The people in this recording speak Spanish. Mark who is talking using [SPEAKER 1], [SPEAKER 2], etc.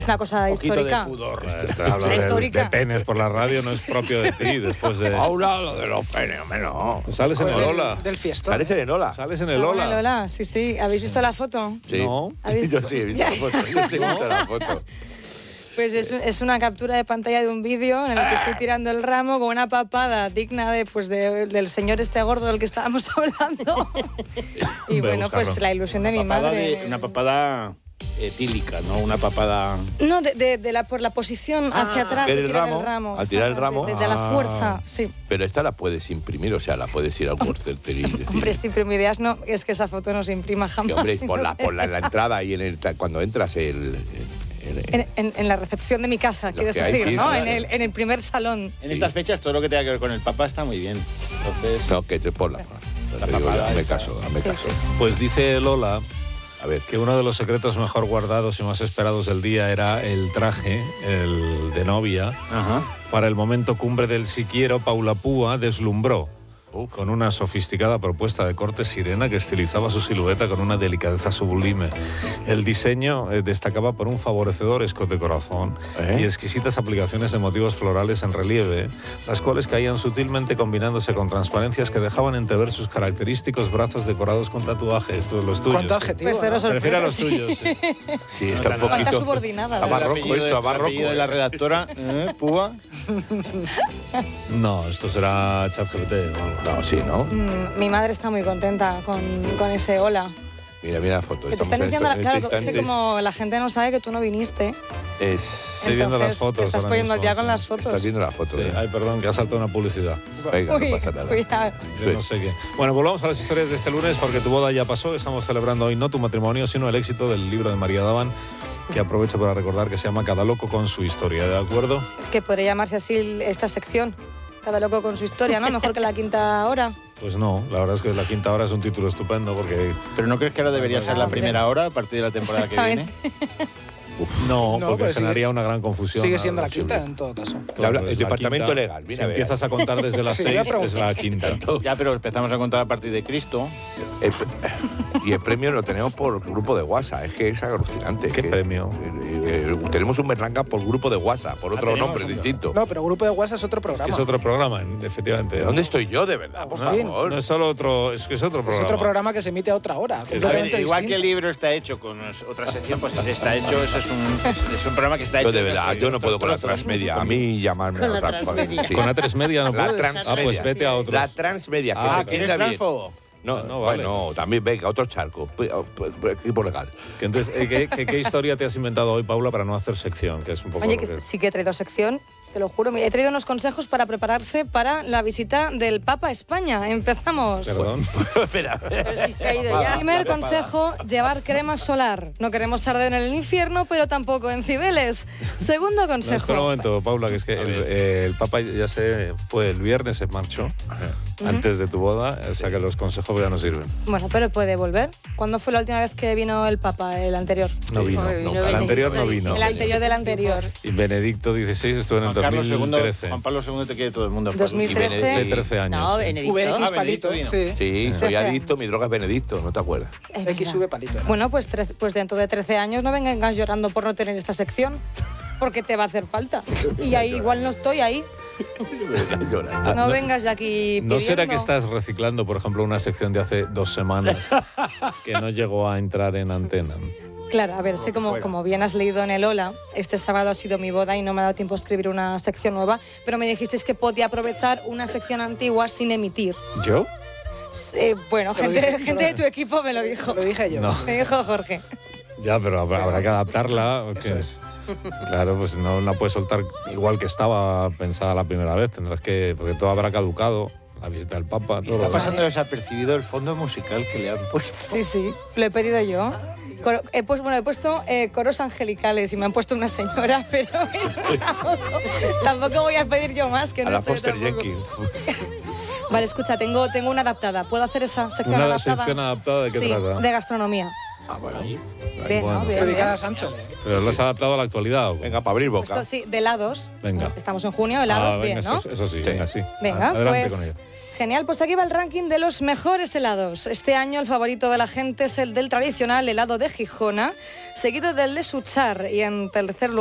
[SPEAKER 1] Una cosa histórica.
[SPEAKER 2] De pudor.
[SPEAKER 3] Hablar de penes por la radio no es propio de ti, después de...
[SPEAKER 2] Paula, lo de los penes, hombre, no.
[SPEAKER 3] Sales en el Ola.
[SPEAKER 4] Del fiestón.
[SPEAKER 2] Sales en el Ola.
[SPEAKER 3] Sales en el Ola.
[SPEAKER 1] Lola, sí. ¿Habéis visto la foto?
[SPEAKER 2] Sí.
[SPEAKER 3] No.
[SPEAKER 2] Yo sí he visto la foto. Yo sí he visto la foto.
[SPEAKER 1] Pues es una captura de pantalla de un vídeo en el que estoy tirando el ramo con una papada digna del señor este gordo del que estábamos hablando. Y bueno, pues la ilusión de mi madre.
[SPEAKER 5] Una papada etílica, ¿no? Una papada...
[SPEAKER 1] No, por la posición hacia atrás de tirar el ramo.
[SPEAKER 2] Al tirar el ramo.
[SPEAKER 1] De la fuerza, sí.
[SPEAKER 2] Pero esta la puedes imprimir, o sea, la puedes ir al Worcester y decir...
[SPEAKER 1] Hombre, sí, pero mi idea es que esa foto no se imprima jamás.
[SPEAKER 2] Sí, hombre, ponla en la entrada y cuando entras en
[SPEAKER 1] la recepción de mi casa, quieres decir,
[SPEAKER 2] sí,
[SPEAKER 1] ¿no?
[SPEAKER 2] Claro.
[SPEAKER 1] En el primer salón.
[SPEAKER 5] En estas fechas todo lo que tenga que ver con el Papa está muy bien. Entonces...
[SPEAKER 2] No, que te ponla. Hazme caso.
[SPEAKER 1] Sí.
[SPEAKER 3] Pues dice Lola
[SPEAKER 2] A ver,
[SPEAKER 3] que uno de los secretos mejor guardados y más esperados del día era el traje, el de novia.
[SPEAKER 5] Ajá.
[SPEAKER 3] Para el momento cumbre del siquiero, Paula Púa deslumbró con una sofisticada propuesta de corte sirena que estilizaba su silueta con una delicadeza sublime. El diseño destacaba por un favorecedor escote corazón y exquisitas aplicaciones de motivos florales en relieve, las cuales caían sutilmente combinándose con transparencias que dejaban entrever sus característicos brazos decorados con tatuajes. Estos los tuyos.
[SPEAKER 4] ¿Cuánto adjetivo?
[SPEAKER 1] Pues
[SPEAKER 3] Se refiere a los tuyos.
[SPEAKER 2] sí, está un
[SPEAKER 1] ¿Cuánta
[SPEAKER 2] poquito...
[SPEAKER 1] subordinada?
[SPEAKER 2] Está
[SPEAKER 1] ¿verdad?
[SPEAKER 2] barroco esto, a barroco.
[SPEAKER 5] de la redactora, Púa.
[SPEAKER 3] No, esto será ChatGPT.
[SPEAKER 2] No, sí, ¿no?
[SPEAKER 1] Mi madre está muy contenta con ese hola.
[SPEAKER 2] Mira la foto.
[SPEAKER 1] Que te están diciendo, claro, es que como la gente no sabe que tú no viniste,
[SPEAKER 3] Estoy viendo las fotos.
[SPEAKER 1] te estás
[SPEAKER 3] ahora
[SPEAKER 1] poniendo al
[SPEAKER 3] mismo,
[SPEAKER 1] día con
[SPEAKER 3] sí.
[SPEAKER 1] las fotos.
[SPEAKER 2] Estás viendo la foto.
[SPEAKER 3] Sí. Ay, perdón, que ha saltado una publicidad.
[SPEAKER 2] Venga,
[SPEAKER 1] Uy,
[SPEAKER 2] no pasa nada.
[SPEAKER 1] cuidado.
[SPEAKER 3] Yo no sé qué. Bueno, volvamos a las historias de este lunes porque tu boda ya pasó. Estamos celebrando hoy no tu matrimonio, sino el éxito del libro de María Daván, que aprovecho para recordar que se llama Cada loco con su historia, ¿de acuerdo?
[SPEAKER 1] Que podría llamarse así esta sección. Cada loco con su historia, ¿no? Mejor que la quinta hora.
[SPEAKER 3] Pues no, la verdad es que la quinta hora es un título estupendo porque...
[SPEAKER 5] ¿Pero no crees que ahora debería ser la primera hora a partir de la temporada que viene?
[SPEAKER 3] No,
[SPEAKER 4] No,
[SPEAKER 3] porque
[SPEAKER 4] pero
[SPEAKER 3] generaría una gran confusión.
[SPEAKER 4] Sigue siendo la
[SPEAKER 3] Sí.
[SPEAKER 4] quinta en todo caso.
[SPEAKER 3] Claro,
[SPEAKER 2] El
[SPEAKER 3] es la
[SPEAKER 2] departamento
[SPEAKER 3] quinta.
[SPEAKER 2] legal, mira,
[SPEAKER 3] Si
[SPEAKER 2] a ver.
[SPEAKER 3] empiezas a contar desde las
[SPEAKER 4] Sí,
[SPEAKER 3] 6,
[SPEAKER 4] ya pregunté.
[SPEAKER 3] es la quinta.
[SPEAKER 5] Ya, pero empezamos a contar a partir de Cristo.
[SPEAKER 2] Y el premio lo tenemos por grupo de WhatsApp. Es que es alucinante.
[SPEAKER 3] ¿Qué premio?
[SPEAKER 2] Tenemos un Berlanga por grupo de WhatsApp, por otro
[SPEAKER 5] tenemos
[SPEAKER 2] nombre
[SPEAKER 5] un-
[SPEAKER 2] distinto.
[SPEAKER 4] No, pero Grupo de WhatsApp es otro programa.
[SPEAKER 3] Es otro programa, efectivamente.
[SPEAKER 2] ¿Dónde estoy yo, de verdad? Por
[SPEAKER 3] No,
[SPEAKER 2] favor.
[SPEAKER 3] no es solo otro, es que es otro
[SPEAKER 4] Es
[SPEAKER 3] programa.
[SPEAKER 4] otro programa que se emite a otra hora.
[SPEAKER 5] A ver,
[SPEAKER 4] completamente
[SPEAKER 5] igual que
[SPEAKER 4] distinto.
[SPEAKER 5] el libro está hecho con otra sección, pues si está hecho, eso es un programa que está hecho.
[SPEAKER 2] Yo de verdad, yo no puedo con la transmedia. A mí llamarme
[SPEAKER 6] Con
[SPEAKER 2] a
[SPEAKER 6] la
[SPEAKER 2] otra
[SPEAKER 6] transmedia.
[SPEAKER 2] sí.
[SPEAKER 3] Con A3 Media no
[SPEAKER 2] La
[SPEAKER 3] puedes.
[SPEAKER 2] transmedia.
[SPEAKER 3] Ah, pues vete a otros.
[SPEAKER 2] La transmedia, que
[SPEAKER 3] Ah,
[SPEAKER 2] se
[SPEAKER 5] ¿Eres
[SPEAKER 2] entienda bien.
[SPEAKER 5] transfobo?
[SPEAKER 2] No,
[SPEAKER 3] No, vale.
[SPEAKER 2] bueno, también venga, otro charco. Equipo legal.
[SPEAKER 3] Que entonces, ¿qué historia te has inventado hoy, Paula, para no hacer sección? Que es un poco
[SPEAKER 1] Oye,
[SPEAKER 3] lo
[SPEAKER 1] que sí que he traído sección, te lo juro. Mira, he traído unos consejos para prepararse para la visita del Papa a España. Empezamos.
[SPEAKER 3] Perdón.
[SPEAKER 2] Espera.
[SPEAKER 6] Pero si se ha ido ya.
[SPEAKER 1] Primer consejo, llevar crema solar. No queremos arder en el infierno, pero tampoco en Cibeles. Segundo
[SPEAKER 3] No, espera un
[SPEAKER 1] consejo.
[SPEAKER 3] momento, Paula, que es que el Papa ya se fue el viernes, se marchó antes de tu boda, o sea que los consejos ya no sirven.
[SPEAKER 1] Bueno, pero puede volver. ¿Cuándo fue la última vez que vino el Papa, el anterior?
[SPEAKER 3] No vino,
[SPEAKER 6] Vino
[SPEAKER 3] no, el anterior no vino.
[SPEAKER 1] El anterior del anterior.
[SPEAKER 3] Y Benedicto XVI estuvo en el
[SPEAKER 5] Juan
[SPEAKER 3] 2013.
[SPEAKER 5] Pablo II te quiere todo el mundo.
[SPEAKER 1] 2013.
[SPEAKER 3] De 13 años.
[SPEAKER 6] No,
[SPEAKER 3] sí.
[SPEAKER 6] Benedicto.
[SPEAKER 4] VX
[SPEAKER 5] Benedicto
[SPEAKER 4] palito,
[SPEAKER 5] vino.
[SPEAKER 4] sí.
[SPEAKER 2] Sí, soy adicto, mi droga es Benedicto, ¿no te acuerdas?
[SPEAKER 1] Es
[SPEAKER 4] X
[SPEAKER 1] verdad.
[SPEAKER 4] sube palito. ¿no?
[SPEAKER 1] Bueno, pues dentro de 13 años no vengas llorando por no tener esta sección, porque te va a hacer falta. Y ahí igual no estoy ahí. No vengas ya aquí pidiendo.
[SPEAKER 3] ¿No será que estás reciclando, por ejemplo, una sección de hace 2 semanas que no llegó a entrar en antena?
[SPEAKER 1] Claro, a ver, sé como bien has leído en el Hola, este sábado ha sido mi boda y no me ha dado tiempo a escribir una sección nueva, pero me dijisteis que podía aprovechar una sección antigua sin emitir.
[SPEAKER 3] ¿Yo?
[SPEAKER 1] Bueno,
[SPEAKER 4] Te lo dije,
[SPEAKER 1] gente de tu equipo me lo dijo.
[SPEAKER 4] Lo dije yo.
[SPEAKER 3] No.
[SPEAKER 1] Me dijo Jorge.
[SPEAKER 3] Ya, pero habrá que adaptarla. ¿o qué?
[SPEAKER 4] Eso es.
[SPEAKER 3] Claro, pues no la puedes soltar igual que estaba pensada la primera vez. Tendrás que, porque todo habrá caducado. La visita del Papa, todo.
[SPEAKER 5] Está pasando desapercibido el fondo musical que le han puesto.
[SPEAKER 1] Sí, lo he pedido yo. He puesto coros angelicales y me han puesto una señora, pero tampoco voy a pedir yo más. Que
[SPEAKER 2] A
[SPEAKER 1] no
[SPEAKER 2] la
[SPEAKER 1] estoy
[SPEAKER 2] Foster
[SPEAKER 1] tampoco.
[SPEAKER 2] Jenkins.
[SPEAKER 1] Vale, escucha, tengo una adaptada. ¿Puedo hacer esa sección
[SPEAKER 3] ¿Una
[SPEAKER 1] adaptada?
[SPEAKER 3] sección adaptada de qué
[SPEAKER 1] sí,
[SPEAKER 3] trata?
[SPEAKER 1] de gastronomía.
[SPEAKER 2] Bueno.
[SPEAKER 1] Bien,
[SPEAKER 3] Bueno.
[SPEAKER 1] ¿no? Bien,
[SPEAKER 4] Se dedica
[SPEAKER 1] bien.
[SPEAKER 4] a Sancho.
[SPEAKER 3] Pero lo has adaptado a la actualidad. ¿o cómo?
[SPEAKER 2] Venga, para abrir boca.
[SPEAKER 1] Esto sí, de helados.
[SPEAKER 3] Venga.
[SPEAKER 1] Estamos en junio, helados,
[SPEAKER 3] venga,
[SPEAKER 1] bien, ¿no?
[SPEAKER 3] Eso sí, venga, sí.
[SPEAKER 1] Venga,
[SPEAKER 3] Adelante
[SPEAKER 1] pues
[SPEAKER 3] con ello.
[SPEAKER 1] genial. Pues aquí va el ranking de los mejores helados. Este año el favorito de la gente es el del tradicional helado de Gijona, seguido del de Suchar y en tercer lugar